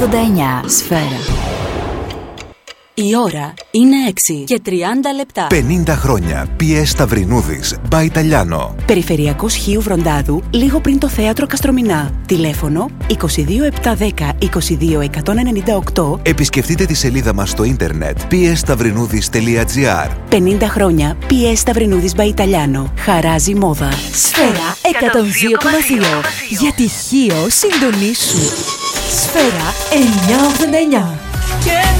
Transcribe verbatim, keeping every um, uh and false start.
ογδόντα εννιά. Σφαίρα. Η ώρα είναι έξι και τριάντα λεπτά. πενήντα χρόνια. πι ες Σταυρινούδης, By Italiano. Περιφερειακός Χίου Βροντάδου, λίγο πριν το θέατρο Καστρομηνά. Τηλέφωνο είκοσι δύο επτακόσια δέκα είκοσι δύο εκατόν ενενήντα οκτώ. Επισκεφτείτε τη σελίδα μας στο ίντερνετ πι ες σταυρινούδης τελεία τζι άρ. πενήντα χρόνια πι ες Σταυρινούδης By Italiano. Χαράζει μόδα. Σφαίρα εκατόν δύο κόμμα δύο. Για τυχείο συντονίσου. Σφαίρα εννιακόσια ογδόντα εννιά.